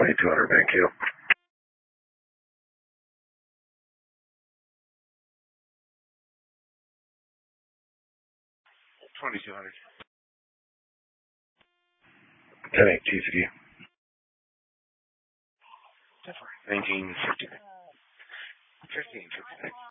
2200, thank you. 2200. 10-8 TCD. 1950. 1556.